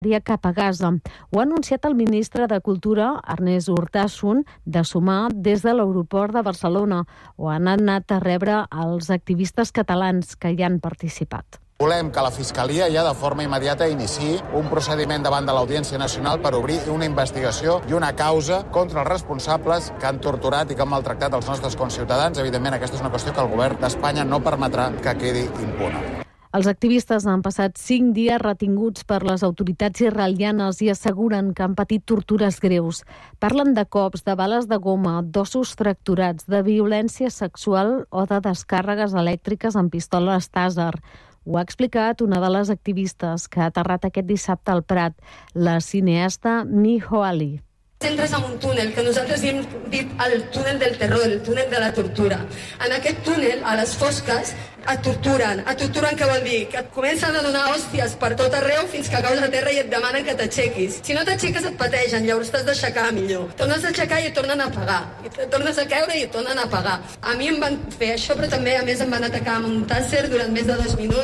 cap a Gaza. Ho ha anunciat el ministre de Cultura, Ernest Urtasun, de sumar des de l'aeroport de Barcelona, o han anat a rebre els activistes catalans que hi han participat. Volem que la Fiscalia ja de forma immediata iniciï un procediment davant de l'Audiència Nacional per obrir una investigació i una causa contra els responsables que han torturat i que han maltractat els nostres conciutadans. Evidentment, aquesta és una qüestió que el govern d'Espanya no permetrà que quedi impune. Els activistes han passat 5 dies retinguts per les autoritats israelianes i asseguren que han patit tortures greus. Parlen de cops, de bales de goma, d'ossos fracturats, de violència sexual o de descàrregues elèctriques amb pistoles Taser. Ho ha explicat una de les activistes que ha aterrat aquest dissabte al Prat, la cineasta Miho Ali. Entres en un túnel que nosaltres hem dit el túnel del terror, el túnel de la tortura. En aquest túnel, a les fosques, et torturen. Et torturen què vol dir? Que et comencen a donar hòsties per tot arreu fins que caus a terra i et demanen que t'aixequis. Si no t'aixeques et pategen, llavors t'has d'aixecar millor. Tornes a aixecar i et tornen a pagar. I et tornes a caure i et tornen a pagar. A mi em van fer això, però també a més em van atacar amb un tàser durant més de 2 minuts.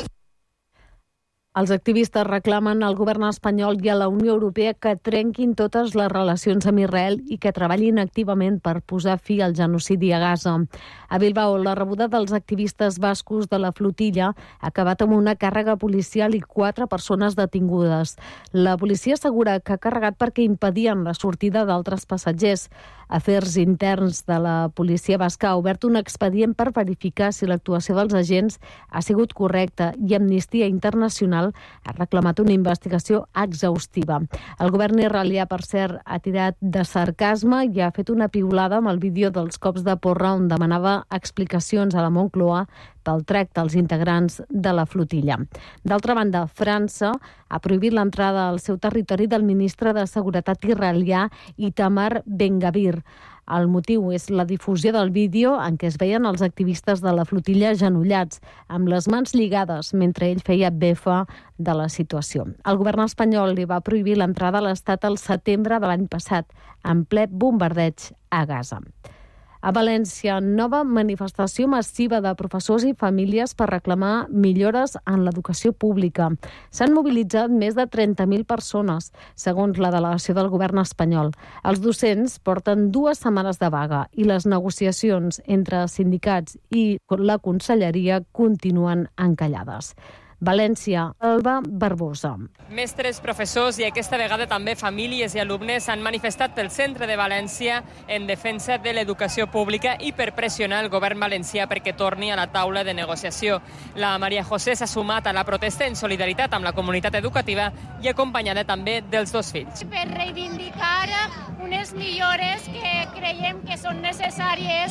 Els activistes reclamen al govern espanyol i a la Unió Europea que trenquin totes les relacions amb Israel i que treballin activament per posar fi al genocidi a Gaza. A Bilbao, la rebuda dels activistes bascos de la flotilla ha acabat amb una càrrega policial i 4 persones detingudes. La policia assegura que ha carregat perquè impedien la sortida d'altres passatgers. Afers interns de la policia basca ha obert un expedient per verificar si l'actuació dels agents ha sigut correcta i Amnistia Internacional ha reclamat una investigació exhaustiva. El govern israelià, per cert, ha tirat de sarcasme i ha fet una piulada amb el vídeo dels cops de porra on demanava explicacions a la Moncloa pel tracte als integrants de la flotilla. D'altra banda, França ha prohibit l'entrada al seu territori del ministre de Seguretat israelià Itamar Ben-Gvir. El motiu és la difusió del vídeo en què es veien els activistes de la flotilla agenollats, amb les mans lligades mentre ell feia befa de la situació. El govern espanyol li va prohibir l'entrada a l'estat al setembre de l'any passat, en ple bombardeig a Gaza. A València, nova manifestació massiva de professors i famílies per reclamar millores en l'educació pública. S'han mobilitzat més de 30.000 persones, segons la delegació del govern espanyol. Els docents porten 2 setmanes de vaga i les negociacions entre sindicats i la conselleria continuen encallades. València, Alba Barbosa. Mestres, professors i aquesta vegada també famílies i alumnes han manifestat pel centre de València en defensa de l'educació pública i per pressionar el govern valencià perquè torni a la taula de negociació. La Maria José s'ha sumat a la protesta en solidaritat amb la comunitat educativa i acompanyada també dels 2 fills. Per reivindicar unes millores que creiem que són necessàries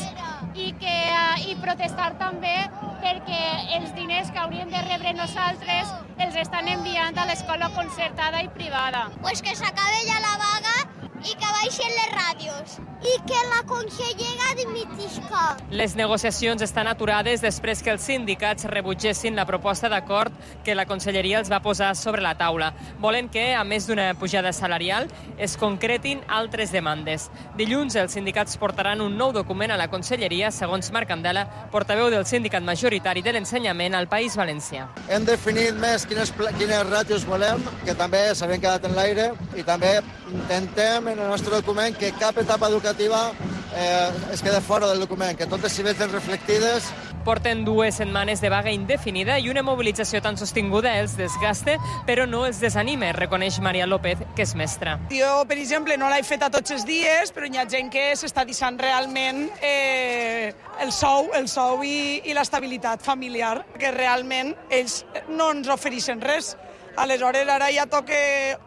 i protestar també perquè els diners que hauríem de rebre nosaltres els estan enviant a l'escola concertada i privada. Pues que s'acabe ja la vaga i que baixen les ràdios i que la consellera dimitisca. Les negociacions estan aturades després que els sindicats rebutgessin la proposta d'acord que la conselleria els va posar sobre la taula. Volen que, a més d'una pujada salarial, es concretin altres demandes. Dilluns, els sindicats portaran un nou document a la conselleria, segons Marc Candela, portaveu del sindicat majoritari de l'ensenyament al País Valencià. Hem definit més quines ràtios volem, que també s'havien quedat en l'aire, i també intentem en el nostre document que cap etapa educativa es queda fora del document, que totes s'hi vegin reflectides. Porten 2 setmanes de vaga indefinida i una mobilització tan sostinguda els desgaste, però no els desanima, reconeix Maria López, que és mestra. Jo, per exemple, no l'he fet a tots els dies, però hi ha gent que s'està deixant realment el sou i l'estabilitat familiar, que realment ells no ens ofereixen res. Aleshores, ara ja toca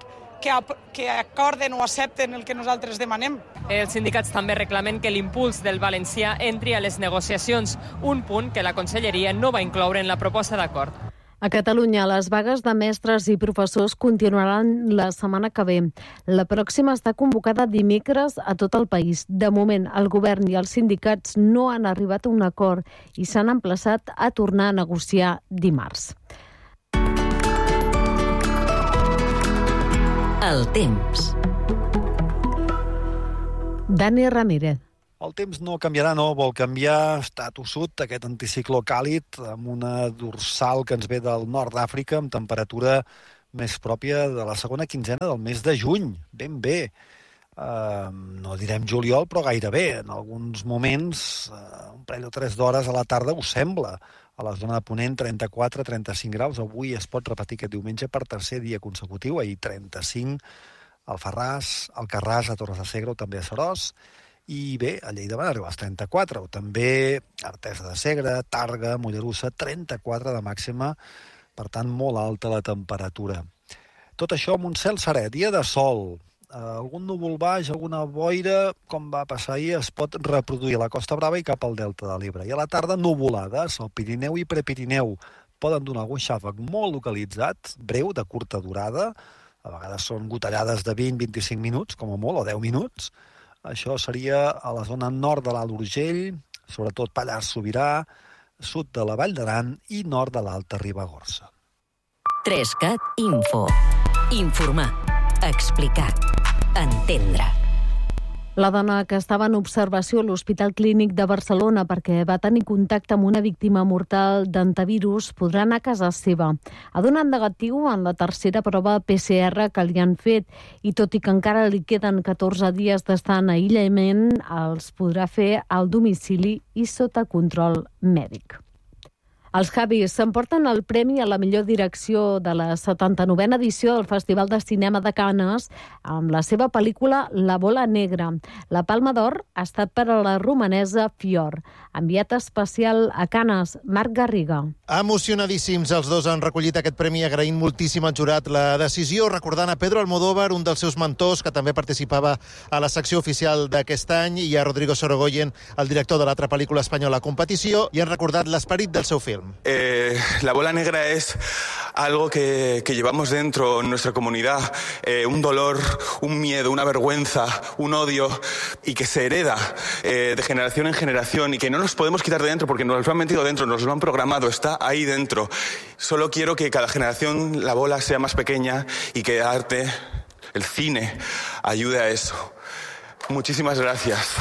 que acorden o accepten el que nosaltres demanem. Els sindicats també reclamen que l'impuls del valencià entri a les negociacions, un punt que la conselleria no va incloure en la proposta d'acord. A Catalunya, les vagues de mestres i professors continuaran la setmana que ve. La pròxima està convocada dimecres a tot el país. De moment, el govern i els sindicats no han arribat a un acord i s'han emplaçat a tornar a negociar dimarts. El temps. Dani Ramírez. El temps no canviarà, no vol canviar. Està tossut aquest anticicló càlid amb una dorsal que ens ve del nord d'Àfrica amb temperatura més pròpia de la segona quinzena del mes de juny, ben bé. No direm juliol, però gairebé. En alguns moments, un parell o 3 d'hores a la tarda ho sembla. A la zona de Ponent, 34-35 graus. Avui es pot repetir aquest diumenge per tercer dia consecutiu. Ahir 35 al Alfarràs, al Alcarràs, a Torres de Segre o també a Seròs. I bé, a Lleida van arribar als 34, o també Artesa de Segre, Tàrrega, Mollerussa, 34 de màxima, per tant, molt alta la temperatura. Tot això amb un cel serè, dia de sol, algun núvol baix, alguna boira, com va passar ahir, es pot reproduir a la Costa Brava i cap al Delta de l'Ebre. I a la tarda, nuvolades al Pirineu i Prepirineu. Poden donar algun xàfec molt localitzat, breu, de curta durada, a vegades són gotellades de 20-25 minuts, com a molt, o 10 minuts. Això seria a la zona nord de l'Alt Urgell, sobretot Pallars Sobirà, sud de la Vall d'Aran i nord de l'Alta Ribagorça. 3CAT Info. Informar. Explicar. Entendre. La dona que estava en observació a l'Hospital Clínic de Barcelona perquè va tenir contacte amb una víctima mortal d'antivirus podrà anar a casa seva. Ha donat negatiu en la tercera prova PCR que li han fet i tot i que encara li queden 14 dies d'estar en aïllament, els podrà fer al domicili i sota control mèdic. Els Javis s'emporten el premi a la millor direcció de la 79a edició del Festival de Cinema de Canes amb la seva pel·lícula La bola negra. La Palma d'Or ha estat per a la romanesa Fior. Enviat especial a Canes, Marc Garriga. Emocionadíssims els dos han recollit aquest premi agraint moltíssim al jurat la decisió, recordant a Pedro Almodóvar, un dels seus mentors, que també participava a la secció oficial d'aquest any, i a Rodrigo Sorogoyen, el director de l'altra pel·lícula espanyola a competició, i han recordat l'esperit del seu film. La bola negra es algo que llevamos dentro en nuestra comunidad, un dolor, un miedo, una vergüenza, un odio, y que se hereda de generación en generación y que no nos podemos quitar de dentro porque nos lo han metido dentro, nos lo han programado, está ahí dentro. Solo quiero que cada generación la bola sea más pequeña y que el arte, el cine, ayude a eso. Muchísimas gracias.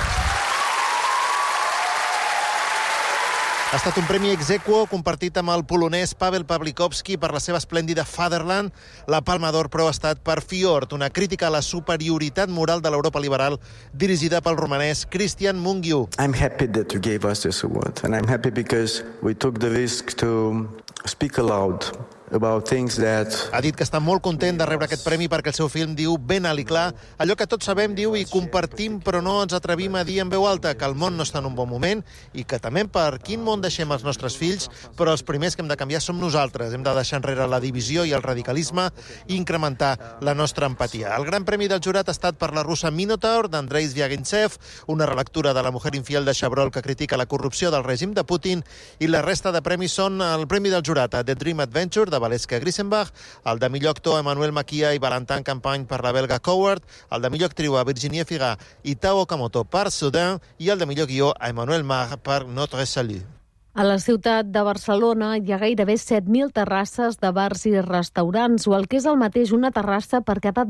Ha estat un premi ex aequo compartit amb el polonès Paweł Pawlikowski per la seva esplèndida Fatherland. La Palma d'Or, però, ha estat per Fiord, una crítica a la superioritat moral de l'Europa liberal dirigida pel romanès Christian Mungiu. I'm happy that you gave us this award, and I'm happy because we took the risk to speak aloud about things that... Ha dit que està molt content de rebre aquest premi perquè el seu film diu ben alt i clar allò que tots sabem, diu, i compartim però no ens atrevim a dir en veu alta, que el món no està en un bon moment i que també per quin món deixem els nostres fills, però els primers que hem de canviar som nosaltres. Hem de deixar enrere la divisió i el radicalisme i incrementar la nostra empatia. El gran premi del jurat ha estat per la russa Minotaur d'Andrei Zvyagintsev, una relectura de La mujer infiel de Chabrol que critica la corrupció del règim de Putin, i la resta de premis són el premi del jurat a The Dream Adventure de Valeska Grisenbach, el de millor actor a Emmanuel Maquia i Valentin Campagne per la belga Coward, el de millor actriu a Virginie Fira i Tao Okamoto per Soudain i el de millor guió a Emmanuel Mar per Notre Salut. A la ciutat de Barcelona hi ha gairebé 7.000 terrasses de bars i restaurants, o el que és el mateix, una terrassa per cada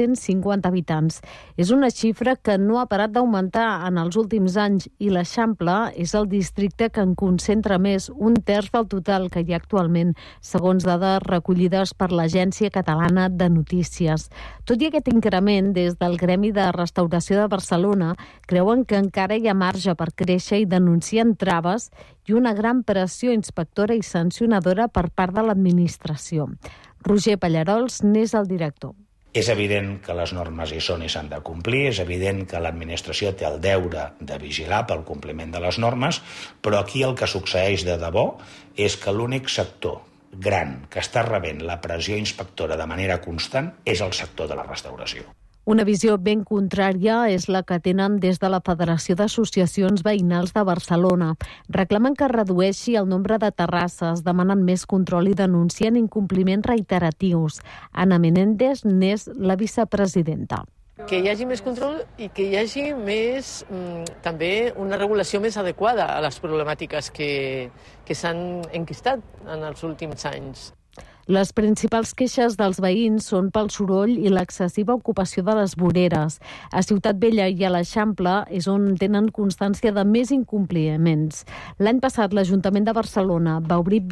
250 habitants. És una xifra que no ha parat d'augmentar en els últims anys i l'Eixample és el districte que en concentra més, 1/3 del total que hi ha actualment, segons dades recollides per l'Agència Catalana de Notícies. Tot i aquest increment, des del Gremi de Restauració de Barcelona creuen que encara hi ha marge per créixer i denuncien traves i una gran pressió inspectora i sancionadora per part de l'administració. Roger Pallarols n'és el director. És evident que les normes hi són i s'han de complir, és evident que l'administració té el deure de vigilar pel compliment de les normes, però aquí el que succeeix de debò és que l'únic sector gran que està rebent la pressió inspectora de manera constant és el sector de la restauració. Una visió ben contrària és la que tenen des de la Federació d'Associacions Veïnals de Barcelona. Reclamen que es redueixi el nombre de terrasses, demanen més control i denuncien incompliments reiteratius. Anna Menéndez n'és la vicepresidenta. Que hi hagi més control i que hi hagi més, també una regulació més adequada a les problemàtiques que s'han enquistat en els últims anys. Les principals queixes dels veïns són pel soroll i l'excessiva ocupació de les voreres. A Ciutat Vella i a l'Eixample és on tenen constància de més incompliments. L'any passat l'Ajuntament de Barcelona va obrir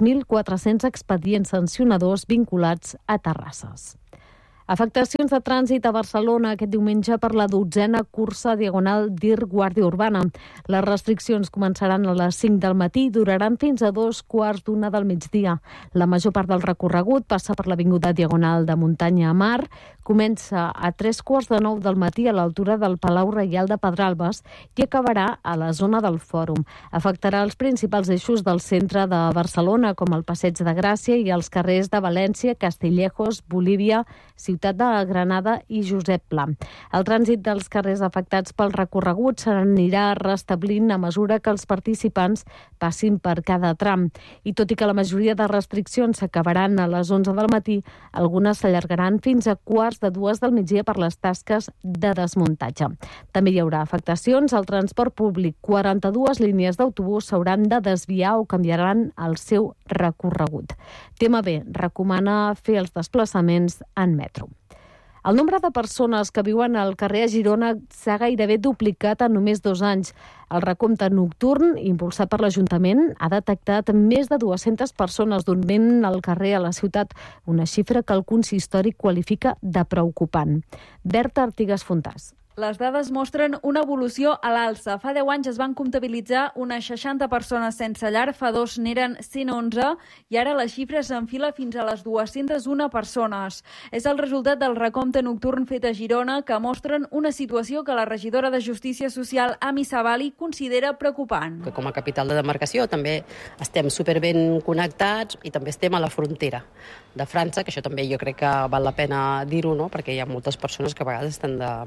2.400 expedients sancionadors vinculats a terrasses. Afectacions de trànsit a Barcelona aquest diumenge per la 12a cursa diagonal DIR Guàrdia Urbana. Les restriccions començaran a les 5 del matí i duraran fins a 2:15 del migdia. La major part del recorregut passa per l'avinguda Diagonal de Muntanya a Mar, comença a 8:45 del matí a l'altura del Palau Reial de Pedralbes i acabarà a la zona del Fòrum. Afectarà els principals eixos del centre de Barcelona, com el Passeig de Gràcia i els carrers de València, Castillejos, Bolívia, Ciutat de Granada i Josep Pla. El trànsit dels carrers afectats pel recorregut s'anirà restablint a mesura que els participants passin per cada tram. I tot i que la majoria de restriccions s'acabaran a les 11 del matí, algunes s'allargaran fins a 1:45 del migdia per les tasques de desmuntatge. També hi haurà afectacions al transport públic. 42 línies d'autobús s'hauran de desviar o canviaran el seu recorregut. TMB recomana fer els desplaçaments en metro. El nombre de persones que viuen al carrer a Girona s'ha gairebé duplicat en només 2 anys. El recompte nocturn, impulsat per l'Ajuntament, ha detectat més de 200 persones dormint al carrer a la ciutat, una xifra que el consistori qualifica de preocupant. Berta Artigas Fontàs. Les dades mostren una evolució a l'alça. Fa 10 anys es van comptabilitzar unes 60 persones sense llar, fa 2 n'eren 111 i ara la xifra s'enfila fins a les 201 persones. És el resultat del recompte nocturn fet a Girona que mostren una situació que la regidora de Justícia Social, Ami Savali, considera preocupant. Que com a capital de demarcació també estem superben connectats i també estem a la frontera de França, que això també jo crec que val la pena dir-ho, no? Perquè hi ha moltes persones que a vegades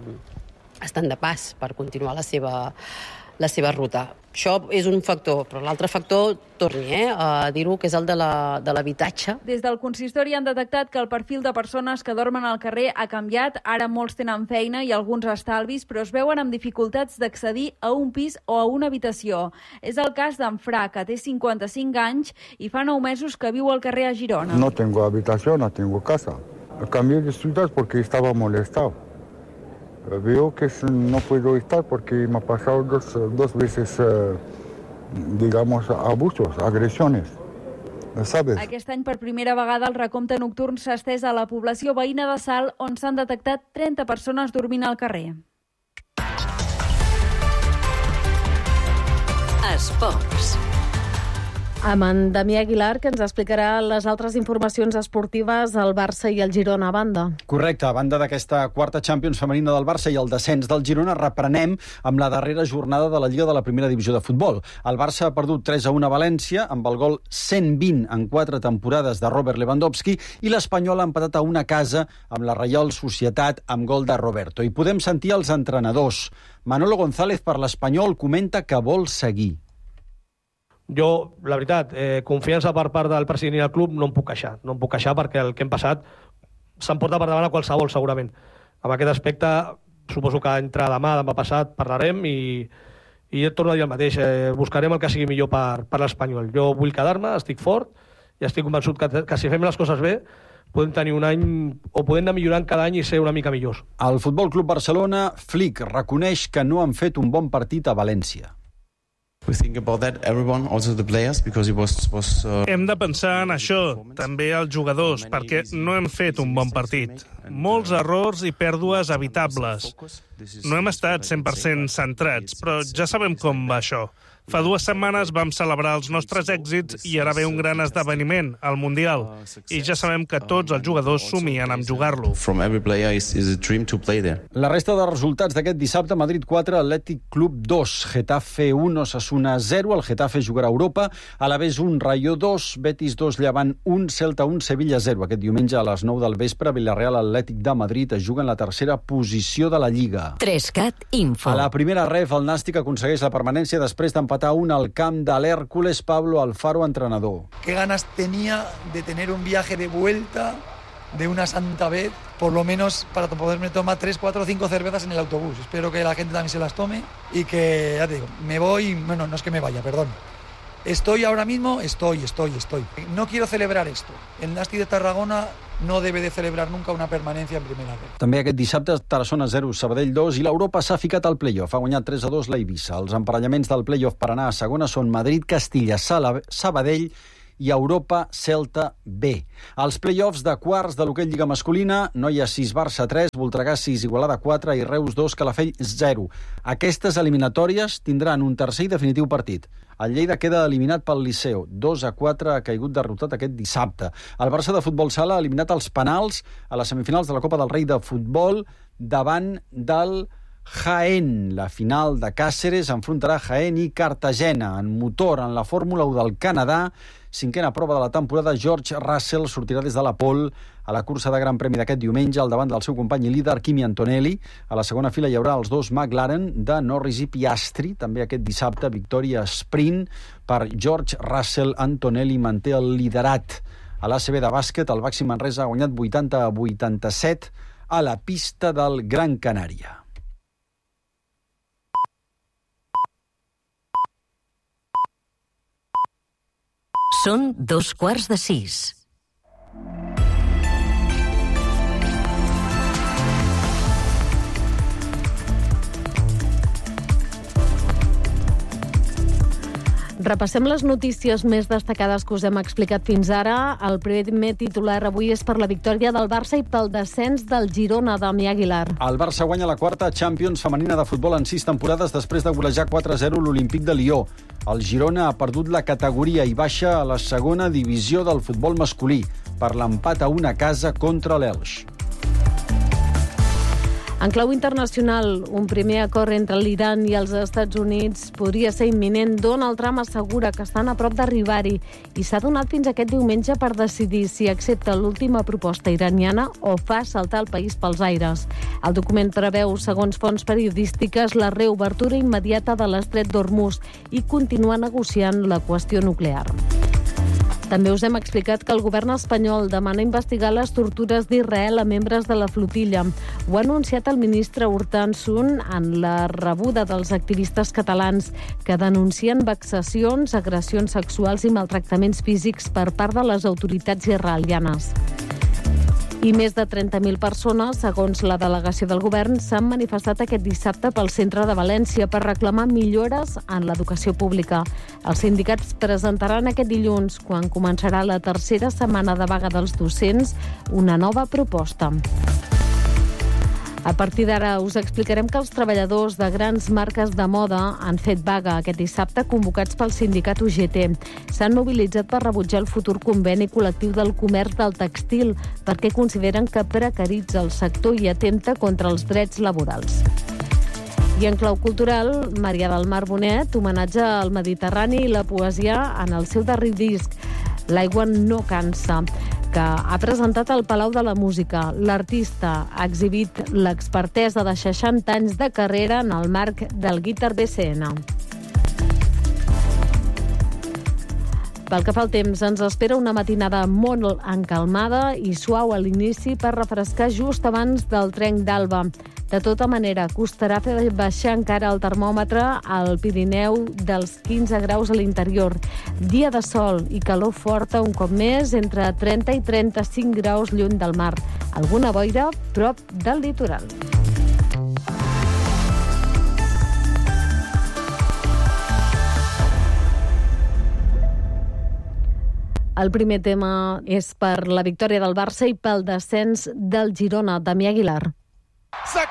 estan de pas per continuar la seva ruta. Això és un factor, però l'altre factor, torni a dir-ho, que és el de l'habitatge. Des del consistori han detectat que el perfil de persones que dormen al carrer ha canviat. Ara molts tenen feina i alguns estalvis, però es veuen amb dificultats d'accedir a un pis o a una habitació. És el cas d'en Fra, que té 55 anys i fa 9 mesos que viu al carrer a Girona. No tengo habitación, no tengo casa. Cambié de ciudad porque estaba molestado. Veo que no puedo estar porque me ha pasado dos veces, digamos, abusos, agresiones, ¿sabes? Aquest any, per primera vegada, el recompte nocturn s'ha estès a la població veïna de Salt, on s'han detectat 30 persones dormint al carrer. Esports. Amb en Damià Aguilar, que ens explicarà les altres informacions esportives al Barça i el Girona a banda. Correcte, a banda d'aquesta quarta Champions femenina del Barça i el descens del Girona, reprenem amb la darrera jornada de la Lliga de la Primera Divisió de Futbol. El Barça ha perdut 3-1 a València, amb el gol 120 en 4 temporades de Robert Lewandowski, i l'Espanyol ha empatat a 1 a casa amb la Reial Societat amb gol de Roberto. I podem sentir els entrenadors. Manolo González per l'Espanyol comenta que vol seguir. Jo, la veritat, confiança per part del president i del club no em puc queixar. No em puc queixar perquè el que hem passat s'emporta per davant a qualsevol, segurament. En aquest aspecte, suposo que entre demà, demà passat, parlarem i et torno a dir el mateix. Buscarem el que sigui millor per l'Espanyol. Jo vull quedar-me, estic fort i estic convençut que si fem les coses bé podem tenir un any o podem anar millorant cada any i ser una mica millors. El Futbol Club Barcelona, Flick, reconeix que no han fet un bon partit a València. Hem de pensar en això, també els jugadors, perquè no hem fet un bon partit. Molts errors i pèrdues evitables. No hem estat 100% centrats, però ja sabem com va això. Fa 2 setmanes vam celebrar els nostres èxits i ara ve un gran esdeveniment, el Mundial. I ja sabem que tots els jugadors somien amb jugar-lo. La resta de resultats d'aquest dissabte: Madrid 4, Atlètic Club 2, Getafe 1, Osasuna 0, el Getafe jugarà a Europa, Alavés 1, Rayo 2, Betis 2, Llevant 1, Celta 1, Sevilla 0. Aquest diumenge a les 9 del vespre, Villarreal Atlètic de Madrid es juga en la tercera posició de la Lliga. 3CAT Info. A la primera ref, el Nàstic aconsegueix la permanència després d'empatar 1 al camp de l'Hèrcules. Pablo Alfaro, entrenador. Qué ganas tenía de tener un viaje de vuelta de una santa vez, por lo menos para poderme tomar 3, 4 o 5 cervezas en el autobús. Espero que la gente también se las tome y que, ya te digo, me voy, bueno, no es que me vaya, perdón. Estoy ahora mismo, estoy. No quiero celebrar esto. El Nasti de Tarragona no debe de celebrar nunca una permanencia en primera red. També aquest dissabte, Tarassona 0, Sabadell 2, i l'Europa s'ha ficat al play-off. Ha guanyat 3-2 la Eivissa. Els emparellaments del play-off per anar a segona són Madrid, Castilla, Sabadell i Europa Celta B. Als play-offs de quarts de l'hoquei Lliga Masculina, Noia 6, Barça 3, Voltregà 6, Igualada 4 i Reus 2, Calafell 0. Aquestes eliminatòries tindran un tercer i definitiu partit. El Lleida queda eliminat pel Liceu. 2-4 ha caigut derrotat aquest dissabte. El Barça de futbol sala ha eliminat els penals a les semifinals de la Copa del Rei de futbol davant del Jaén. La final de Càceres enfrontarà Jaén i Cartagena. En motor, en la Fórmula 1 del Canadà, cinquena prova de la temporada, George Russell sortirà des de la pole a la cursa de Gran Premi d'aquest diumenge al davant del seu company i líder Kimi Antonelli. A la segona fila hi haurà els dos McLaren de Norris i Piastri. També aquest dissabte, victòria sprint per George Russell. Antonelli manté el liderat. A l'ACB de bàsquet, el Baxi Manresa ha guanyat 80-87 a la pista del Gran Canària. Són 5:15. Repassem les notícies més destacades que us hem explicat fins ara. El primer titular avui és per la victòria del Barça i pel descens del Girona, Damià Aguilar. El Barça guanya la quarta Champions femenina de futbol en 6 temporades després de golejar 4-0 l'Olímpic de Lió. El Girona ha perdut la categoria i baixa a la segona divisió del futbol masculí per l'empat a 1 a casa contra l'Elx. En clau internacional, un primer acord entre l'Iran i els Estats Units podria ser imminent. Donald Trump assegura que estan a prop d'arribar-hi i s'ha donat fins aquest diumenge per decidir si accepta l'última proposta iraniana o fa saltar el país pels aires. El document preveu, segons fonts periodístiques, la reobertura immediata de l'estret d'Hormuz i continuar negociant la qüestió nuclear. També us hem explicat que el govern espanyol demana investigar les tortures d'Israel a membres de la flotilla. Ho ha anunciat el ministre Urtasun en la rebuda dels activistes catalans que denuncien vexacions, agressions sexuals i maltractaments físics per part de les autoritats israelianes. I més de 30.000 persones, segons la delegació del govern, s'han manifestat aquest dissabte pel centre de València per reclamar millores en l'educació pública. Els sindicats presentaran aquest dilluns, quan començarà la tercera setmana de vaga dels docents, una nova proposta. A partir d'ara us explicarem que els treballadors de grans marques de moda han fet vaga aquest dissabte convocats pel sindicat UGT. S'han mobilitzat per rebutjar el futur conveni col·lectiu del comerç del tèxtil perquè consideren que precaritza el sector i atempta contra els drets laborals. I en clau cultural, Maria del Mar Bonet homenatge al Mediterrani i la poesia en el seu darrer disc, L'aigua no cansa, que ha presentat al Palau de la Música. L'artista ha exhibit l'expertesa de 60 anys de carrera en el marc del Guitar BCN. Pel que fa al temps, ens espera una matinada molt encalmada i suau a l'inici per refrescar just abans del trenc d'alba. De tota manera, costarà fer baixar encara el termòmetre al Pirineu dels 15 graus a l'interior. Dia de sol i calor forta un cop més entre 30 i 35 graus lluny del mar. Alguna boira prop del litoral. El primer tema és per la victòria del Barça i pel descens del Girona. Damià Aguilar. S'ha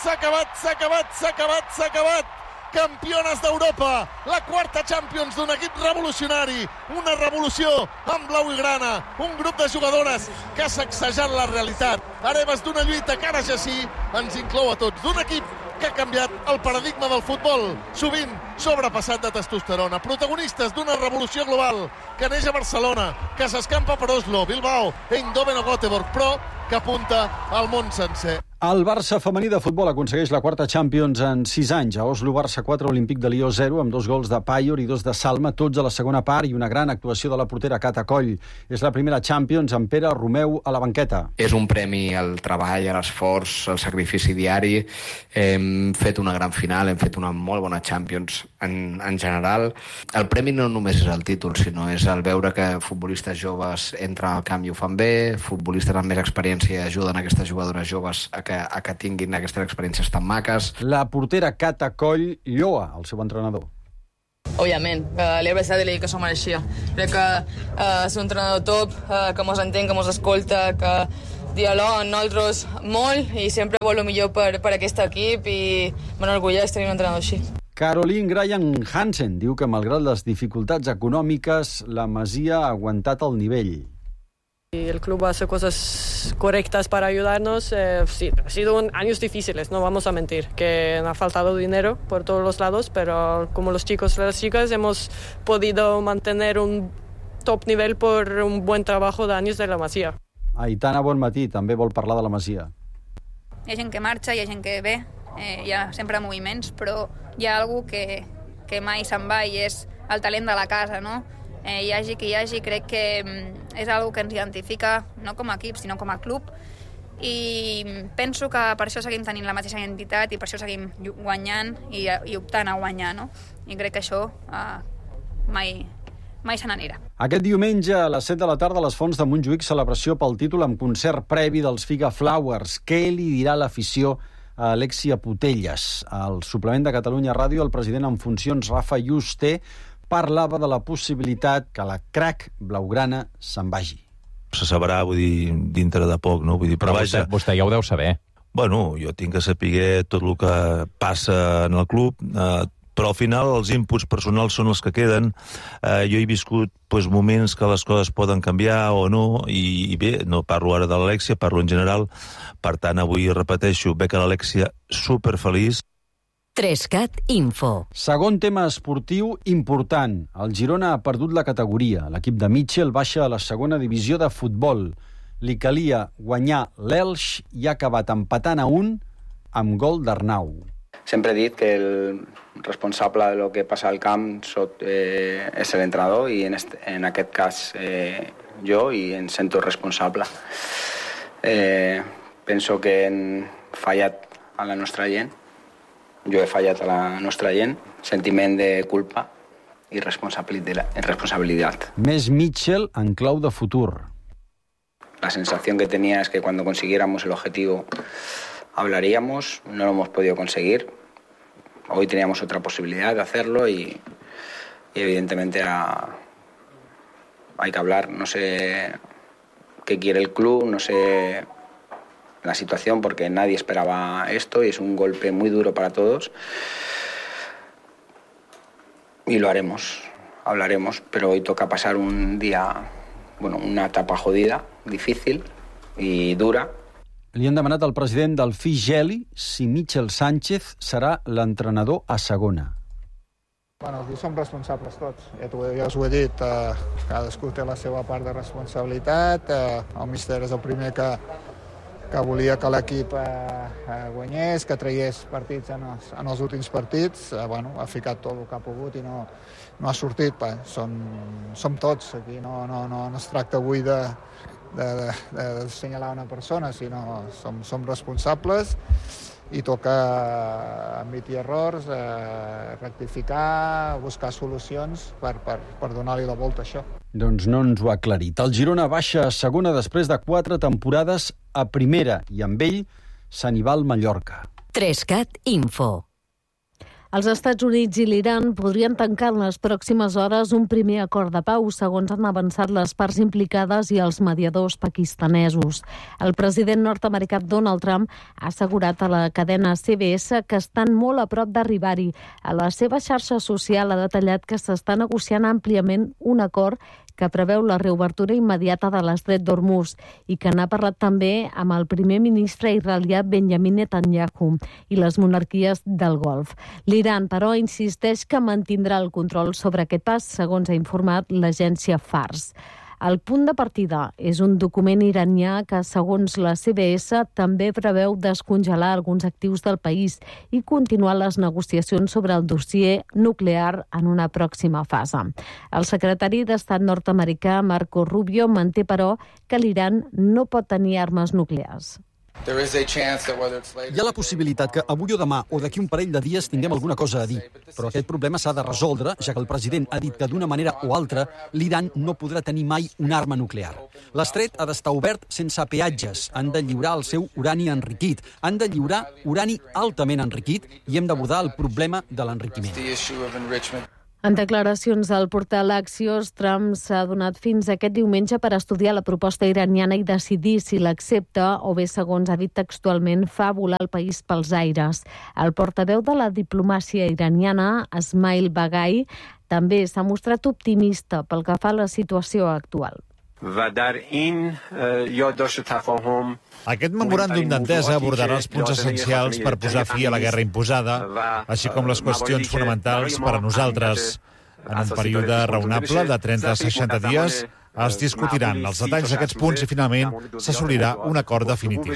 acabat! Campiones d'Europa, la quarta Champions d'un equip revolucionari, una revolució amb blau i grana, un grup de jugadores que ha sacsejat la realitat. Hereves d'una lluita que ara ja sí ens inclou a tots, d'un equip que ha canviat el paradigma del futbol, sovint sobrepassat de testosterona. Protagonistes d'una revolució global que neix a Barcelona, que s'escampa per Oslo, Bilbao, Eindhoven o Göteborg, però que apunta al món sencer. El Barça femení de futbol aconsegueix la quarta Champions en 6 anys. A Oslo, Barça 4, Olímpic de Lió 0, amb 2 gols de Payor i 2 de Salma, tots a la segona part, i una gran actuació de la portera Cata Coll. És la primera Champions amb Pere Romeu a la banqueta. És un premi al treball, a l'esforç, al sacrifici diari. Hem fet una gran final, hem fet una molt bona Champions. en general. El premi no només és el títol, sinó és el veure que futbolistes joves entren al camp i ho fan bé, futbolistes amb més experiència ajuden aquestes jugadores joves a que tinguin aquestes experiències tan maques. La portera Cata Coll lloa el seu entrenador. Òbviament, li he abraçat i li he dit que s'ho mereixia. Crec que és un entrenador top, que mos entén, que mos escolta, que dialoga amb nosaltres molt i sempre vol el millor per aquest equip i m'enorgulleix tenir un entrenador així. Caroline Graham Hansen diu que, malgrat les dificultats econòmiques, la Masia ha aguantat el nivell. El club hace cosas correctas para ayudarnos. Sí, ha sido años difíciles, no vamos a mentir, que ha faltado dinero por todos los lados, pero como los chicos y las chicas hemos podido mantener un top nivel por un buen trabajo de años de la Masia. Aitana, bon matí, també vol parlar de la Masia. Hi ha gent que marxa, hi ha gent que ve, hi ha sempre moviments, però hi ha algú que mai se'n va i és el talent de la casa, no? Hi hagi qui hi hagi, crec que és algo que ens identifica no com a equip, sinó com a club, i penso que per això seguim tenint la mateixa identitat i per això seguim guanyant i optant a guanyar, no? I crec que això mai se n'anirà. Aquest diumenge a les 7 de la tarda a les Fonts de Montjuïc, celebració pel títol amb concert previ dels Figa Flowers. Què li dirà l'afició a Alexia Putellas? Al suplement de Catalunya Ràdio, el president en funcions, Rafa Yuste, parlava de la possibilitat que la crac blaugrana se'n vagi. Se sabrà, vull dir, dintre de poc, no? Vull dir, però vaja... Vostè ja ho deu saber. Bueno, jo tinc que saber tot el que passa en el club, però al final els inputs personals són els que queden. Jo he viscut moments que les coses poden canviar o no, i bé, no parlo ara de l'Alexia, parlo en general. Per tant, avui repeteixo, veig a l'Alexia superfeliç. 3CAT Info. Segon tema esportiu important. El Girona ha perdut la categoria. L'equip de Mitchell baixa a la segona divisió de futbol. Li calia guanyar l'Elx i ha acabat empatant a 1 amb gol d'Arnau. Sempre he dit que el responsable de lo que passa al camp és l'entrenador i en aquest cas jo, i em sento responsable. Penso que hem fallat a la nostra gent. Jo he fallat a la nostra gent, sentiment de culpa i responsabilitat. Més Mitchell en clau de futur. La sensación que tenía es que cuando consiguiéramos el objetivo hablaríamos, no lo hemos podido conseguir. Hoy teníamos otra posibilidad de hacerlo y evidentemente hay que hablar. No sé qué quiere el club, no sé la situación, porque nadie esperaba esto y es un golpe muy duro para todos. Y lo haremos, hablaremos, pero hoy toca pasar un día, una etapa jodida, difícil y dura. Li han demanat al president del Figeli si Michel Sánchez serà l'entrenador a segona. Bueno, aquí som responsables tots, ja us ho he dit, cadascú té la seva part de responsabilitat, el míster és el primer que volia que l'equip guanyés, que tragués partits en els últims partits, ha ficat tot el que ha pogut i no ha sortit. Som tots aquí, no es tracta avui d'assenyalar una persona, sinó som responsables i toca admetre errors, rectificar, buscar solucions per donar-li la volta a això. Doncs no ens ho ha aclarit. El Girona baixa a segona després de 4 temporades a primera i amb ell se n'hi va al Mallorca. 3CAT Info. Els Estats Units i l'Iran podrien tancar en les pròximes hores un primer acord de pau, segons han avançat les parts implicades i els mediadors pakistanesos. El president nord-americà Donald Trump ha assegurat a la cadena CBS que estan molt a prop d'arribar-hi. A la seva xarxa social ha detallat que s'està negociant àmpliament un acord que preveu la reobertura immediata de l'estret d'Hormuz i que n'ha parlat també amb el primer ministre israelià Benjamin Netanyahu i les monarquies del Golf. L'Iran, però, insisteix que mantindrà el control sobre aquest pas, segons ha informat l'agència Fars. El punt de partida és un document iranià que, segons la CBS, també preveu descongelar alguns actius del país i continuar les negociacions sobre el dossier nuclear en una pròxima fase. El secretari d'Estat nord-americà, Marco Rubio, manté, però, que l'Iran no pot tenir armes nuclears. Hi ha la possibilitat que avui o demà o d'aquí un parell de dies tinguem alguna cosa a dir, però aquest problema s'ha de resoldre, ja que el president ha dit que d'una manera o altra l'Iran no podrà tenir mai una arma nuclear. L'estret ha d'estar obert sense peatges, han de lliurar el seu urani enriquit, han de lliurar urani altament enriquit i hem d'abordar el problema de l'enriquiment. En declaracions al portal Axios, Trump s'ha donat fins aquest diumenge per estudiar la proposta iraniana i decidir si l'accepta o bé, segons ha dit textualment, fa volar el país pels aires. El portaveu de la diplomàcia iraniana, Esmail Baghai, també s'ha mostrat optimista pel que fa a la situació actual. Aquest memoràndum d'entesa abordarà els punts essencials per posar fi a la guerra imposada, així com les qüestions fonamentals per a nosaltres. En un període raonable de 30 a 60 dies es discutiran els detalls d'aquests punts i finalment s'assolirà un acord definitiu.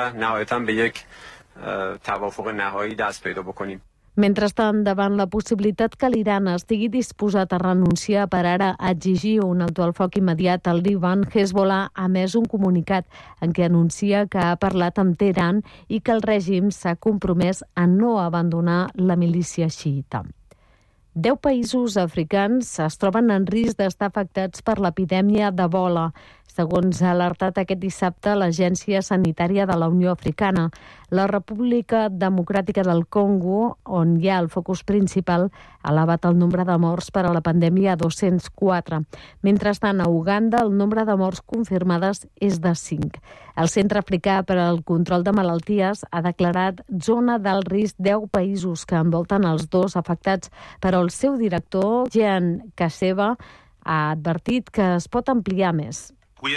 Mentrestant, davant la possibilitat que l'Iran estigui disposat a renunciar per ara a exigir un alto al foc immediat al Líban, Hezbollah ha emès un comunicat en què anuncia que ha parlat amb Teheran i que el règim s'ha compromès a no abandonar la milícia xiïta. 10 països africans es troben en risc d'estar afectats per l'epidèmia d'Ebola, segons ha alertat aquest dissabte l'Agència Sanitària de la Unió Africana. La República Democràtica del Congo, on hi ha el focus principal, ha elevat el nombre de morts per a la pandèmia a 204. Mentrestant, a Uganda, el nombre de morts confirmades és de 5. El Centre Africà per al Control de Malalties ha declarat zona d'alt risc 10 països que envolten els 2 afectats, però el seu director, Jean Kaseba, ha advertit que es pot ampliar més.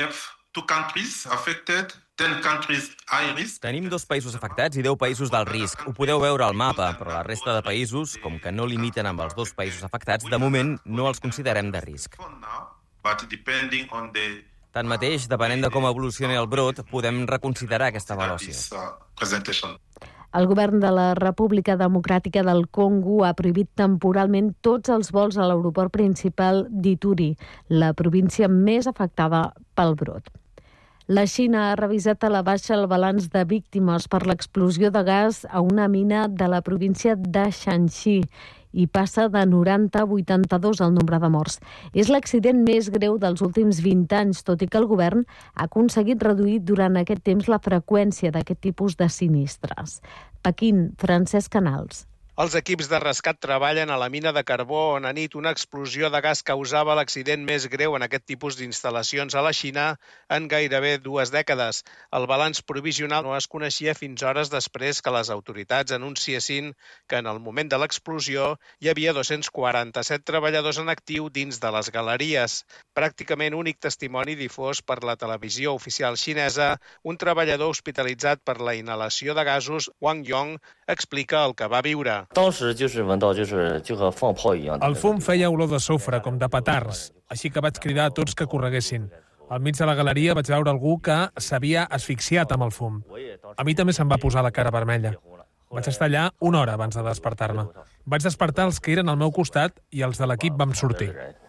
Tenim 2 països afectats i 10 països d'alt risc. Ho podeu veure al mapa, però la resta de països, com que no limiten amb els 2 països afectats, de moment no els considerem de risc. Tanmateix, depenent de com evolucioni el brot, podem reconsiderar aquesta avaluació. El govern de la República Democràtica del Congo ha prohibit temporalment tots els vols a l'aeroport principal d'Ituri, la província més afectada pel brot. La Xina ha revisat a la baixa el balanç de víctimes per l'explosió de gas a una mina de la província de Shanxi i passa de 90 a 82 el nombre de morts. És l'accident més greu dels últims 20 anys, tot i que el govern ha aconseguit reduir durant aquest temps la freqüència d'aquest tipus de sinistres. Pequín, Francesc Canals. Els equips de rescat treballen a la mina de carbó on a nit una explosió de gas causava l'accident més greu en aquest tipus d'instal·lacions a la Xina en gairebé 2 dècades. El balanç provisional no es coneixia fins hores després que les autoritats anunciessin que en el moment de l'explosió hi havia 247 treballadors en actiu dins de les galeries. Pràcticament únic testimoni difós per la televisió oficial xinesa, un treballador hospitalitzat per la inhalació de gasos, Wang Yong, explica el que va viure. El fum feia olor de sofre, com de petards, així que vaig cridar a tots que correguessin. Al mig de la galeria vaig veure algú que s'havia asfixiat amb el fum. A mi també se'm va posar la cara vermella. Vaig estar allà 1 hora abans de despertar-me. Vaig despertar els que eren al meu costat i els de l'equip vam sortir.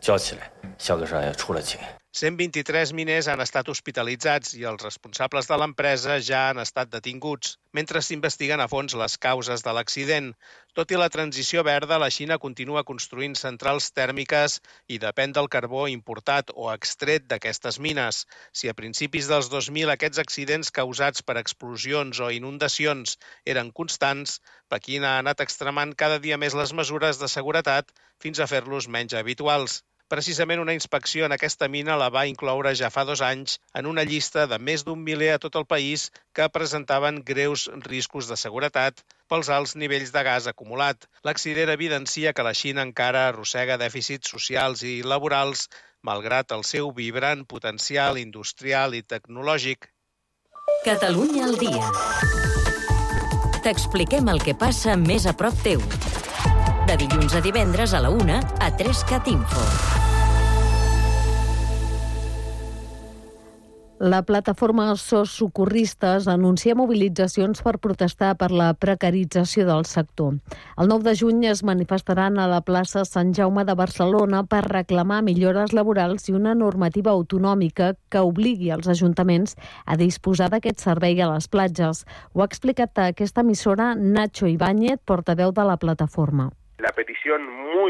123 miners han estat hospitalitzats i els responsables de l'empresa ja han estat detinguts, mentre s'investiguen a fons les causes de l'accident. Tot i la transició verda, la Xina continua construint centrals tèrmiques i depèn del carbó importat o extret d'aquestes mines. Si a principis dels 2000 aquests accidents causats per explosions o inundacions eren constants, Pequín ha anat extremant cada dia més les mesures de seguretat fins a fer-los menys habituals. Precisament una inspecció en aquesta mina la va incloure ja fa 2 anys en una llista de més d'1 miler a tot el país que presentaven greus riscos de seguretat pels alts nivells de gas acumulat. L'accident evidencia que la Xina encara arrossega dèficits socials i laborals, malgrat el seu vibrant potencial industrial i tecnològic. Catalunya al dia. T'expliquem el que passa més a prop teu. De dilluns a divendres a la 1 a 3CAT Info. La plataforma SOS Socorristes anuncia mobilitzacions per protestar per la precarització del sector. El 9 de juny es manifestaran a la plaça Sant Jaume de Barcelona per reclamar millores laborals i una normativa autonòmica que obligui els ajuntaments a disposar d'aquest servei a les platges. Ho ha explicat a aquesta emissora Nacho Ibáñez, portaveu de la plataforma. La petición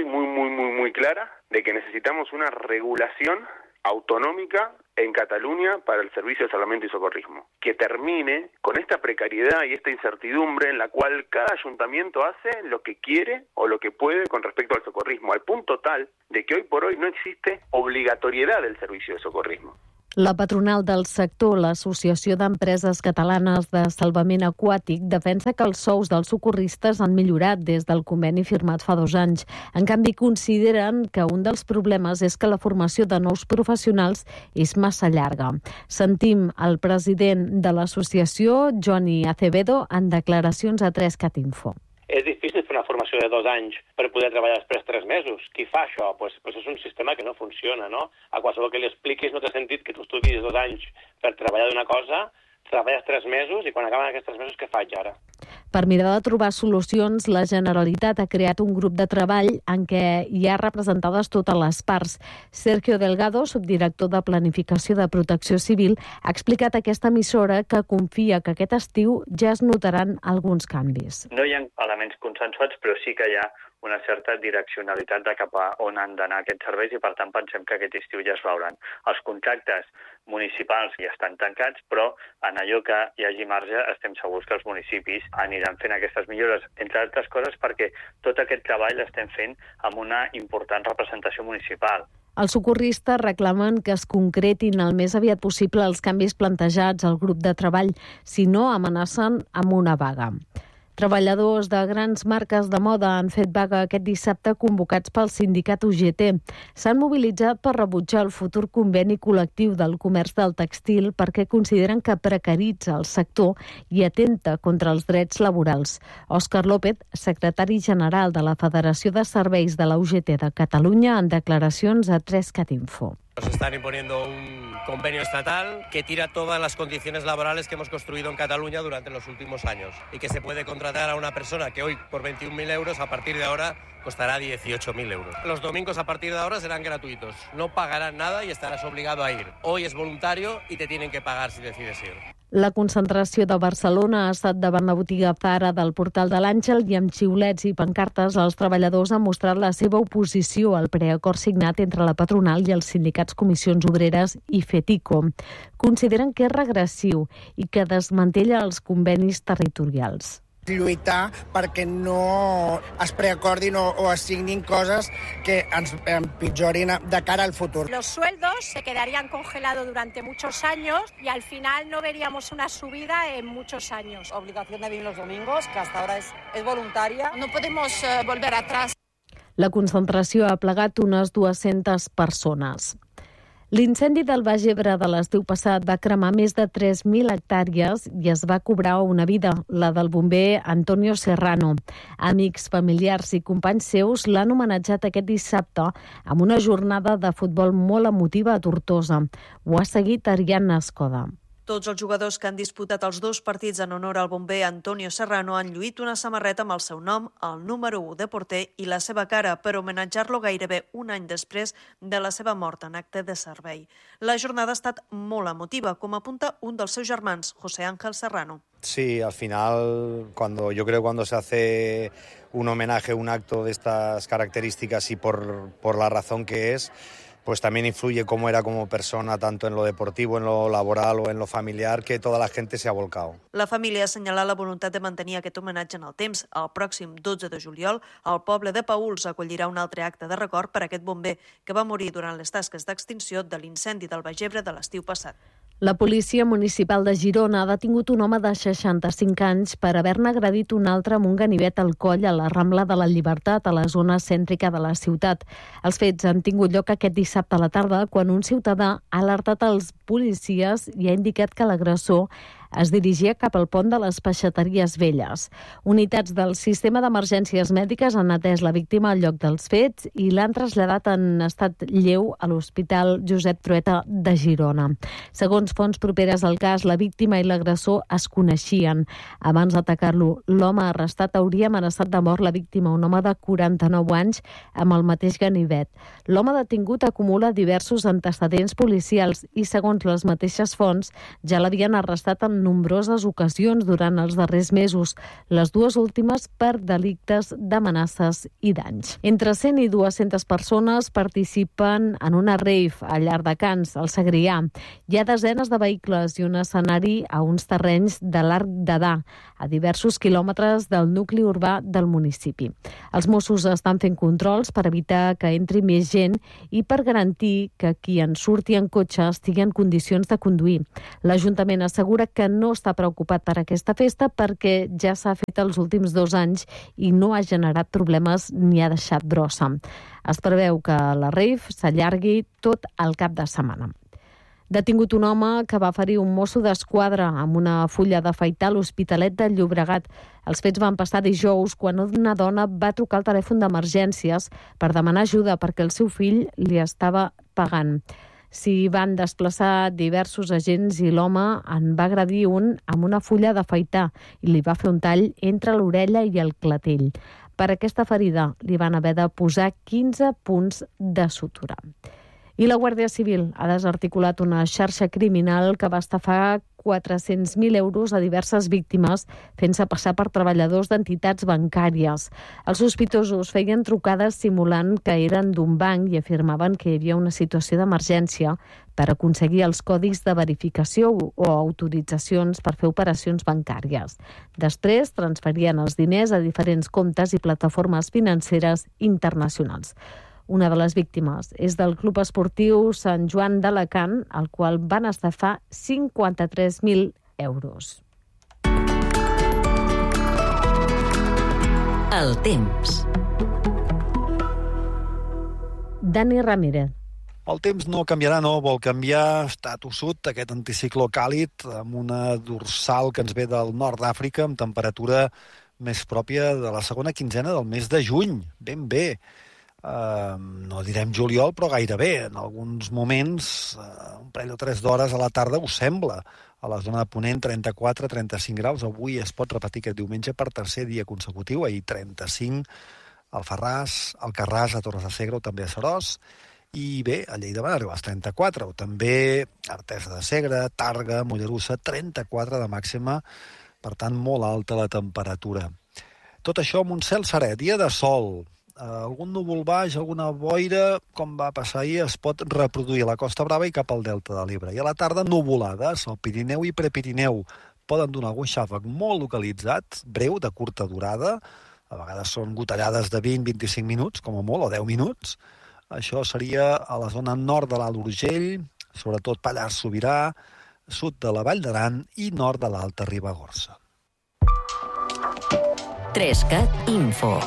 muy clara de que necesitamos una regulación autonómica en Cataluña para el servicio de salvamento y socorrismo, que termine con esta precariedad y esta incertidumbre en la cual cada ayuntamiento hace lo que quiere o lo que puede con respecto al socorrismo, al punto tal de que hoy por hoy no existe obligatoriedad del servicio de socorrismo. La patronal del sector, l'Associació d'Empreses Catalanes de Salvament Aquàtic, defensa que els sous dels socorristes han millorat des del conveni firmat fa 2 anys. En canvi, consideren que un dels problemes és que la formació de nous professionals és massa llarga. Sentim el president de l'associació, Johnny Acevedo, en declaracions a 3cat Info. És difícil fer una formació de 2 anys per poder treballar després 3 mesos. Qui fa això? Pues és un sistema que no funciona, no? A qualsevol que li expliquis no té sentit que tu estudis 2 anys per treballar d'una cosa, treballes 3 mesos i quan acaben aquests 3 mesos què faig ara? Per mirar de trobar solucions, la Generalitat ha creat un grup de treball en què hi ha representades totes les parts. Sergio Delgado, subdirector de Planificació de Protecció Civil, ha explicat a aquesta emissora que confia que aquest estiu ja es notaran alguns canvis. No hi ha elements consensuats, però sí que hi ha una certa direccionalitat de cap a on han d'anar aquests serveis i, per tant, pensem que aquest estiu ja es veuran. Els contractes municipals ja estan tancats, però en allò que hi hagi marge estem segurs que els municipis aniran fent aquestes millores, entre altres coses perquè tot aquest treball l'estem fent amb una important representació municipal. Els socorristes reclamen que es concretin el més aviat possible els canvis plantejats al grup de treball, si no amenacen amb una vaga. Treballadors de grans marques de moda han fet vaga aquest dissabte convocats pel sindicat UGT. S'han mobilitzat per rebutjar el futur conveni col·lectiu del comerç del tèxtil perquè consideren que precaritza el sector i atenta contra els drets laborals. Òscar López, secretari general de la Federació de Serveis de la UGT de Catalunya, en declaracions a 3cat Info. Nos están imponiendo un convenio estatal que tira todas las condiciones laborales que hemos construido en Cataluña durante los últimos años y que se puede contratar a una persona que hoy por 21.000 euros a partir de ahora costará 18.000 euros. Los domingos a partir de ahora serán gratuitos, no pagarán nada y estarás obligado a ir. Hoy es voluntario y te tienen que pagar si decides ir. La concentració de Barcelona ha estat davant la botiga Zara del Portal de l'Àngel i amb xiulets i pancartes els treballadors han mostrat la seva oposició al preacord signat entre la patronal i els sindicats Comissions Obreres i FETICO. Consideren que és regressiu i que desmantella els convenis territorials. Lluitar perquè no es preacordin o es signin coses que ens empitjorin de cara al futur. Los sueldos se quedarían congelados durante muchos años y al final no veríamos una subida en muchos años. Obligación de venir los domingos, que hasta ahora es voluntaria. No podemos volver atrás. La concentració ha plegat unes 200 persones. L'incendi del Baix Ebre de l'estiu passat va cremar més de 3.000 hectàrees i es va cobrar una vida, la del bomber Antonio Serrano. Amics, familiars i companys seus l'han homenatjat aquest dissabte amb una jornada de futbol molt emotiva a Tortosa. Ho ha seguit Ariadna Escoda. Tots els jugadors que han disputat els 2 partits en honor al bomber Antonio Serrano han lluït una samarreta amb el seu nom, el número 1 de porter i la seva cara per homenatjar-lo gairebé un any després de la seva mort en acte de servei. La jornada ha estat molt emotiva, com apunta un dels seus germans, José Ángel Serrano. Sí, al final, yo creo cuando se hace un homenaje, un acto de estas características y por la razón que es, pues también influye cómo era como persona, tanto en lo deportivo, en lo laboral o en lo familiar, que toda la gente se ha volcado. La família ha assenyalat la voluntat de mantenir aquest homenatge en el temps. El pròxim 12 de juliol, el poble de Paüls acollirà un altre acte de record per a aquest bomber que va morir durant les tasques d'extinció de l'incendi del Baix Ebre de l'estiu passat. La policia municipal de Girona ha detingut un home de 65 anys per haver-ne agredit un altre amb un ganivet al coll a la Rambla de la Llibertat, a la zona cèntrica de la ciutat. Els fets han tingut lloc aquest dissabte a la tarda quan un ciutadà ha alertat els policies i ha indicat que l'agressor Es dirigia cap al pont de les Peixateries Velles. Unitats del sistema d'emergències mèdiques han atès la víctima al lloc dels fets i l'han traslladat en estat lleu a l'Hospital Josep Trueta de Girona. Segons fonts properes al cas, la víctima i l'agressor es coneixien. Abans d'atacar-lo, l'home arrestat hauria amenaçat de mort la víctima, un home de 49 anys, amb el mateix ganivet. L'home detingut acumula diversos antecedents policials i, segons les mateixes fonts, ja l'havien arrestat en nombroses ocasions durant els darrers mesos, les dues últimes per delictes d'amenaces i danys. Entre 100 i 200 persones participen en una rave a Llardecans, al Segrià. Hi ha desenes de vehicles i un escenari a uns terrenys de l'Arc d'Adà, a diversos quilòmetres del nucli urbà del municipi. Els Mossos estan fent controls per evitar que entri més gent i per garantir que qui en surti en cotxe estigui en condicions de conduir. L'Ajuntament assegura que no està preocupat per aquesta festa perquè ja s'ha fet els últims 2 anys i no ha generat problemes ni ha deixat brossa. Es preveu que la rave s'allargui tot el cap de setmana. Detingut un home que va ferir un mosso d'esquadra amb una fulla d'afaitar a l'Hospitalet de Llobregat. Els fets van passar dijous quan una dona va trucar al telèfon d'emergències per demanar ajuda perquè el seu fill li estava pagant. S'hi van desplaçar diversos agents i l'home en va agredir un amb una fulla d'afaitar i li va fer un tall entre l'orella i el clatell. Per aquesta ferida li van haver de posar 15 punts de sutura. I la Guàrdia Civil ha desarticulat una xarxa criminal que va estafar 400.000 euros a diverses víctimes fent-se passar per treballadors d'entitats bancàries. Els sospitosos feien trucades simulant que eren d'un banc i afirmaven que hi havia una situació d'emergència per aconseguir els codis de verificació o autoritzacions per fer operacions bancàries. Després transferien els diners a diferents comptes i plataformes financeres internacionals. Una de les víctimes és del Club Esportiu Sant Joan d'Alacant, al qual van estafar 53.000 euros. El temps. Dani Ramírez. El temps no canviarà, no vol canviar. Està tossut aquest anticicló càlid amb una dorsal que ens ve del nord d'Àfrica amb temperatura més pròpia de la segona quinzena del mes de juny. Ben bé. No direm juliol, però gairebé. En alguns moments, un parell o 3 d'hores a la tarda us sembla. A la zona de Ponent, 34-35 graus. Avui es pot repetir aquest diumenge per tercer dia consecutiu. Ahir 35 al Alfarràs, al Alcarràs, a Torres de Segre o també a Seròs. I bé, a Lleida van arribar als 34. O també Artesa de Segre, Tàrrega, Mollerussa, 34 de màxima. Per tant, molt alta la temperatura. Tot això amb un cel serè, dia de sol. Algun núvol baix, alguna boira, com va passar ahir, es pot reproduir a la Costa Brava i cap al Delta de l'Ebre. I a la tarda, nuvolades al Pirineu i Prepirineu. Poden donar algun xàfec molt localitzat, breu, de curta durada. A vegades són gotellades de 20-25 minuts, com a molt, o 10 minuts. Això seria a la zona nord de l'Alt Urgell, sobretot Pallars Sobirà, sud de la Vall d'Aran i nord de l'Alta Ribagorça. 3CAT Info.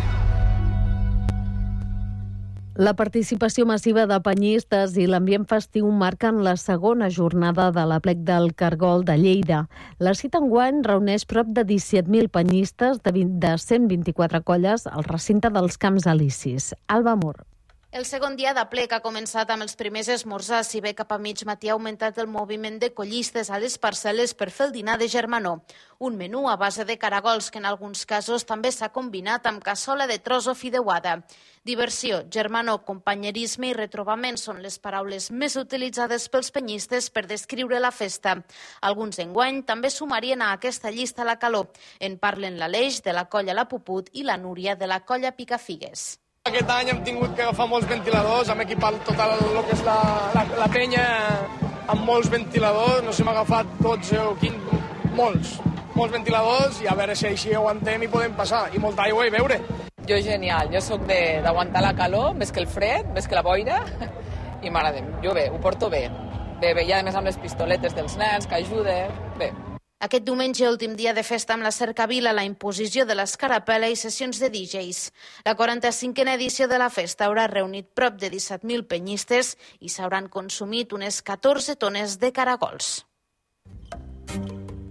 La participació massiva de penyistes i l'ambient festiu marquen la segona jornada de l'Aplec del Cargol de Lleida. La cita enguany reuneix prop de 17.000 penyistes de 124 colles al recinte dels Camps Elisis. Alba Mur. El segon dia d'aplec ha començat amb els primers esmorzars, si bé cap a mig matí ha augmentat el moviment de collistes a les parcel·les per fer el dinar de germanor. Un menú a base de caragols que en alguns casos també s'ha combinat amb cassola de tros o fideuada. Diversió, germanor, companyerisme i retrobament són les paraules més utilitzades pels penyistes per descriure la festa. Alguns enguany també sumarien a aquesta llista la calor. En parlen l'Aleix de la colla La Puput i la Núria de la colla Picafigues. Aquest any hem tingut que agafar molts ventiladors, hem equipat tot el que és la penya amb molts ventiladors, no sé, hem agafat 12 o 15, molts ventiladors i a veure si així aguantem i podem passar, i molta aigua i beure. Jo genial, jo sóc d'aguantar la calor, més que el fred, més que la boira, i m'agrada, jo bé, ho porto bé. Bé, i a més amb les pistoletes dels nens, que ajuda, bé. Aquest diumenge, últim dia de festa amb la cercavila, la imposició de l'escarapel·la i sessions de DJs. La 45a edició de la festa haurà reunit prop de 17.000 penyistes i s'hauran consumit unes 14 tones de caragols.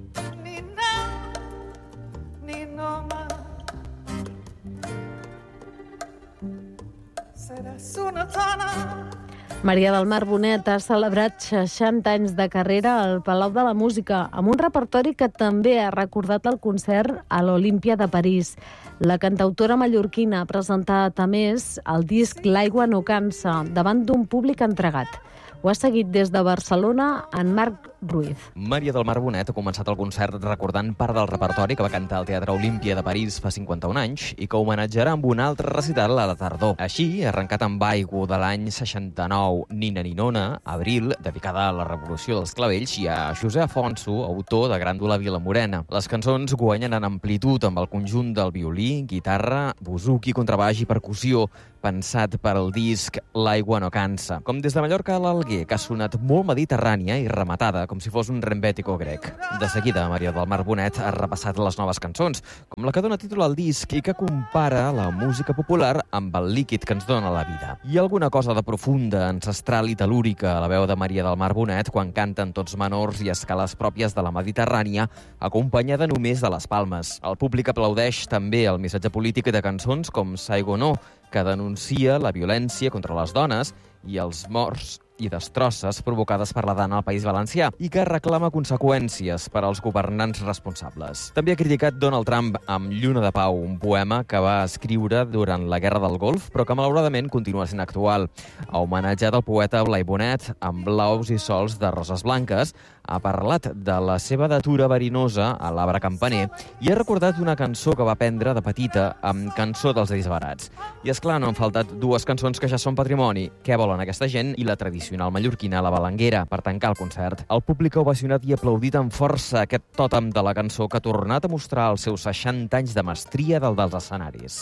Maria del Mar Bonet ha celebrat 60 anys de carrera al Palau de la Música, amb un repertori que també ha recordat el concert a l'Olímpia de París. La cantautora mallorquina ha presentat, a més, el disc L'aigua no cansa, davant d'un públic entregat. Ho ha seguit des de Barcelona en Marc Ruiz. Maria del Mar Bonet ha començat el concert recordant part del repertori que va cantar al Teatre Olímpia de París fa 51 anys i que homenatjarà amb un altre recital a la tardor. Així, ha arrencat amb Aigua de l'any 69, Nina Ninona, Abril, dedicada a la Revolució dels Clavells, i a José Afonso, autor de Gràndula Vilamorena. Les cançons guanyen en amplitud amb el conjunt del violí, guitarra, buzuki, contrabaix i percussió, pensat per al disc L'aigua no cansa. Com des de Mallorca a l'Alguer, que ha sonat molt mediterrània i rematada, com si fos un rembètico grec. De seguida, Maria del Mar Bonet ha repassat les noves cançons, com la que dona títol al disc i que compara la música popular amb el líquid que ens dona la vida. Hi ha alguna cosa de profunda, ancestral i telúrica a la veu de Maria del Mar Bonet quan canten tots menors i escales pròpies de la Mediterrània, acompanyada només de les palmes. El públic aplaudeix també el missatge polític de cançons com Saigonó, que denuncia la violència contra les dones i els morts i destrosses provocades per la dana al País Valencià i que reclama conseqüències per als governants responsables. També ha criticat Donald Trump amb Lluna de Pau, un poema que va escriure durant la Guerra del Golf, però que malauradament continua sent actual. Ha homenatjat el poeta Blai Bonet amb Blaus i sols de roses blanques, ha parlat de la seva datura verinosa a l'arbre campaner i ha recordat una cançó que va aprendre de petita amb Cançó dels Disbarats. I és clar, no han faltat dues cançons que ja són patrimoni, Què volen aquesta gent i la tradicional mallorquina La Balanguera, per tancar el concert. El públic ha ovacionat i aplaudit amb força aquest tòtem de la cançó que ha tornat a mostrar els seus 60 anys de mestria dels escenaris.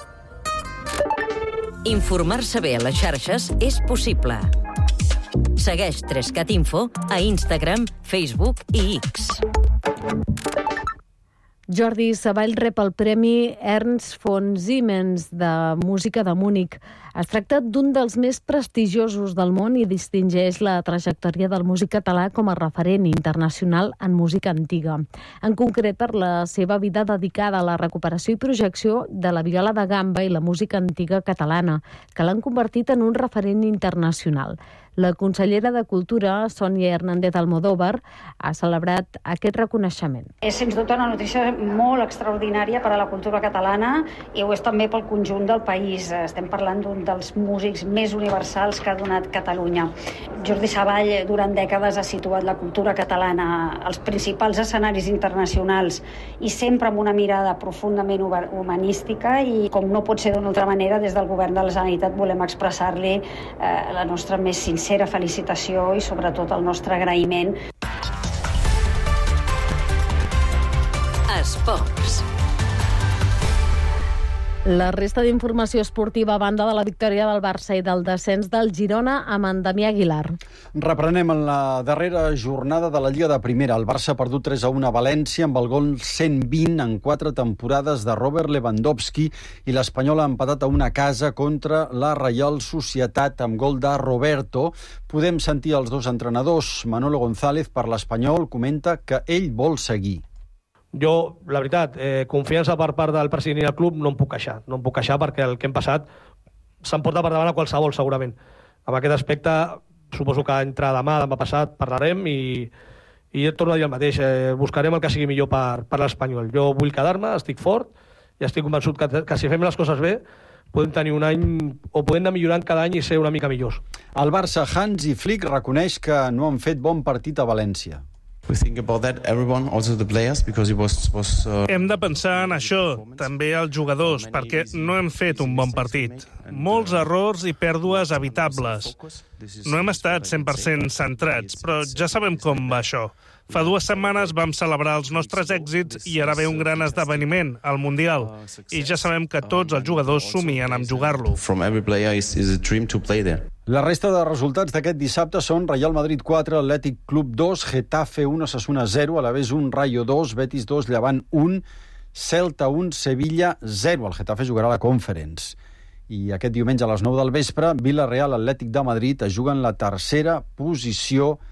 Informar-se bé a les xarxes és possible. Segueix 3cat Info a Instagram, Facebook i X. Jordi Savall rep el Premi Ernst von Siemens de Música de Múnich. Es tracta d'un dels més prestigiosos del món i distingeix la trajectòria del músic català com a referent internacional en música antiga. En concret, per la seva vida dedicada a la recuperació i projecció de la viola de gamba i la música antiga catalana, que l'han convertit en un referent internacional. La consellera de Cultura, Sònia Hernández Almodóvar, ha celebrat aquest reconeixement. És, sens dubte, una notícia molt extraordinària per a la cultura catalana i ho és també pel conjunt del país. Estem parlant d'un dels músics més universals que ha donat Catalunya. Jordi Savall, durant dècades, ha situat la cultura catalana als principals escenaris internacionals i sempre amb una mirada profundament humanística i, com no pot ser d'una altra manera, des del Govern de la Generalitat volem expressar-li la nostra més sincera felicitació i sobretot el nostre agraïment. Esports. La resta d'informació esportiva a banda de la victòria del Barça i del descens del Girona amb en Damià Aguilar. Reprenem en la darrera jornada de la Lliga de Primera. El Barça ha perdut 3-1 a València amb el gol 120 en 4 temporades de Robert Lewandowski i l'Espanyol ha empatat a una casa contra la Reial Societat amb gol de Roberto. Podem sentir els dos entrenadors. Manolo González, per l'Espanyol, comenta que ell vol seguir. Jo, la veritat, confiança per part del president i del club no em puc queixar. No em puc queixar perquè el que hem passat se'n porta per davant a qualsevol, segurament. Amb aquest aspecte, suposo que entre demà passat parlarem i torno a dir el mateix. Buscarem el que sigui millor per l'Espanyol. Jo vull quedar-me, estic fort i estic convençut que si fem les coses bé podem tenir un any o podem anar millorant cada any i ser una mica millors. El Barça, Hansi Flick, reconeix que no han fet bon partit a València. Hem de pensar en això, també els jugadors, perquè no hem fet un bon partit. Molts errors i pèrdues evitables. No hem estat 100% centrats, però ja sabem com va això. Fa 2 setmanes vam celebrar els nostres èxits i ara ve un gran esdeveniment, el Mundial. I ja sabem que tots els jugadors somien amb jugar-lo. La resta de resultats d'aquest dissabte són Real Madrid 4, Atlètic Club 2, Getafe 1, Osasuna 0, Alavés 1, Rayo 2, Betis 2, Llevant 1, Celta 1, Sevilla 0. El Getafe jugarà a la Conference. I aquest diumenge a les 9 del vespre, Villarreal, Atlètic de Madrid es juguen la tercera posició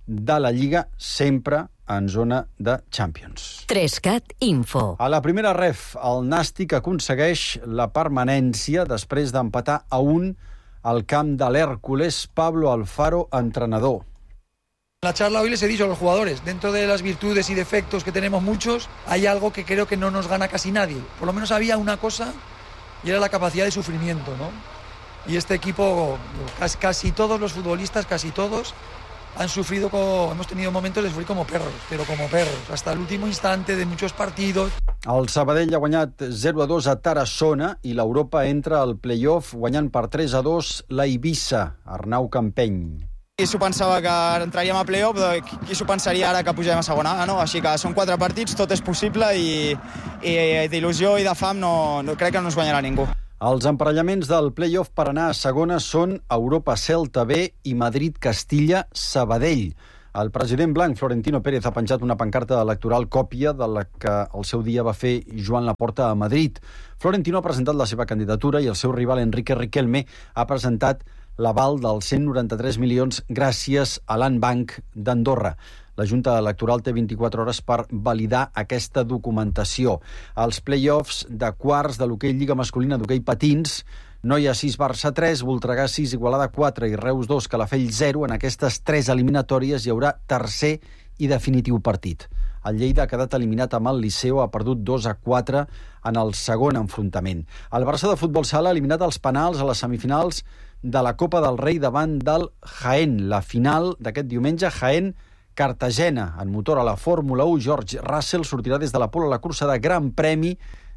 de la Lliga, sempre en zona de Champions. 3CAT Info. A la primera ref, el Nàstic aconsegueix la permanència després d'empatar a 1 al camp de l'Hèrcules. Pablo Alfaro, entrenador. En la charla hoy les he dicho a los jugadores, dentro de las virtudes y defectos que tenemos muchos, hay algo que creo que no nos gana casi nadie. Por lo menos había una cosa y era la capacidad de sufrimiento, ¿no? Y este equipo, casi todos los futbolistas, casi todos, han sufrido, hemos tenido momentos de sufrir como perros, pero como perros, hasta el último instante de muchos partidos. El Sabadell ha guanyat 0-2 a Tarassona i l'Europa entra al play-off guanyant per 3-2 la Eivissa. Arnau Campeny. Qui s'ho pensava que entraríem a play-off, qui s'ho pensaria ara que pugem a segona A, no? Així que són 4 partits, tot és possible i d'il·lusió i de fam no crec que no ens guanyarà ningú. Els emparellaments del play-off per anar a segona són Europa Celta B i Madrid Castilla Sabadell. El president blanc, Florentino Pérez, ha penjat una pancarta electoral còpia de la que el seu dia va fer Joan Laporta a Madrid. Florentino ha presentat la seva candidatura i el seu rival Enrique Riquelme ha presentat l'aval dels 193 milions gràcies a l'Anbanc d'Andorra. La Junta Electoral té 24 hores per validar aquesta documentació. Els play-offs de quarts de l'hoquei Lliga Masculina d'hoquei patins, Noia 6, Barça 3, Voltregà 6, Igualada 4 i Reus 2, Calafell 0. En aquestes 3 eliminatòries hi haurà tercer i definitiu partit. El Lleida ha quedat eliminat amb el Liceo, ha perdut 2-4 en el segon enfrontament. El Barça de futbol sala ha eliminat els penals a les semifinals de la Copa del Rei davant del Jaén. La final d'aquest diumenge, Jaén-Cartagena. En motor a la Fórmula 1, George Russell sortirà des de la pole a la cursa de Gran Premi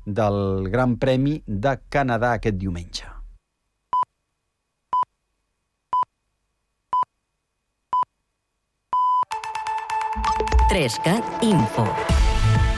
del Gran Premi de Canadà aquest diumenge. Trescat Info.